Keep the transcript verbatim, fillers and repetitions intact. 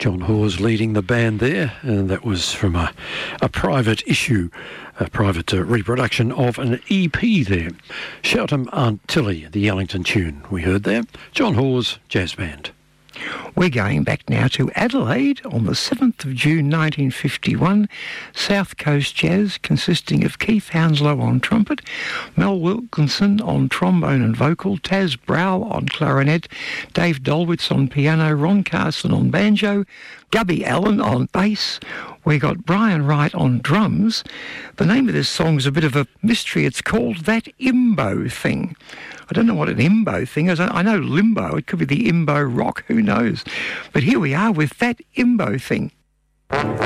John Hawes leading the band there, and that was from a, a private issue, a private uh, reproduction of an E P there. Shout 'em Aunt Tilly, the Ellington tune we heard there. John Hawes Jazz Band. We're going back now to Adelaide on the seventh of June nineteen fifty-one. South Coast Jazz, consisting of Keith Hounslow on trumpet, Mel Wilkinson on trombone and vocal, Taz Brow on clarinet, Dave Dolwitz on piano, Ron Carson on banjo, Gubby Allen on bass. We got Brian Wright on drums. The name of this song is a bit of a mystery. It's called That Imbo Thing. I don't know what an imbo thing is. I know limbo. It could be the imbo rock. Who knows? But here we are with That Imbo Thing.